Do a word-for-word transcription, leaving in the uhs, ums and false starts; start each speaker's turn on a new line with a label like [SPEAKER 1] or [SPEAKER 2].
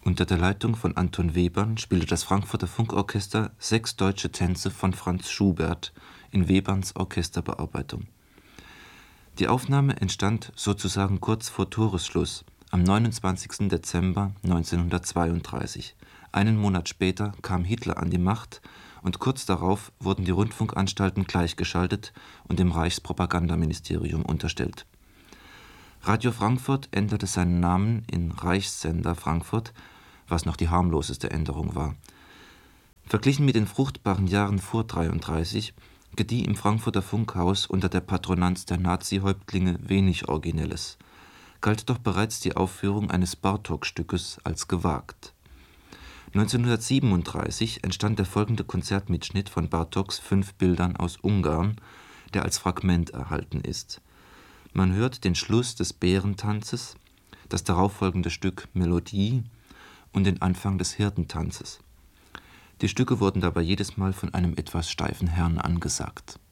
[SPEAKER 1] Unter der Leitung von Anton Webern spielte das Frankfurter Funkorchester sechs deutsche Tänze von Franz Schubert in Weberns Orchesterbearbeitung. Die Aufnahme entstand sozusagen kurz vor Toresschluss am neunundzwanzigsten Dezember neunzehnhundertzweiunddreißig. Einen Monat später kam Hitler an die Macht und kurz darauf wurden die Rundfunkanstalten gleichgeschaltet und dem Reichspropagandaministerium unterstellt. Radio Frankfurt änderte seinen Namen in Reichssender Frankfurt, was noch die harmloseste Änderung war. Verglichen mit den fruchtbaren Jahren vor dreiunddreißig gedieh im Frankfurter Funkhaus unter der Patronanz der Nazi-Häuptlinge wenig Originelles, galt doch bereits die Aufführung eines Bartók-Stückes als gewagt. neunzehnhundertsiebenunddreißig entstand der folgende Konzertmitschnitt von Bartóks Fünf Bildern aus Ungarn, der als Fragment erhalten ist. Man hört den Schluss des Bärentanzes, das darauffolgende Stück Melodie und den Anfang des Hirtentanzes. Die Stücke wurden dabei jedes Mal von einem etwas steifen Herrn angesagt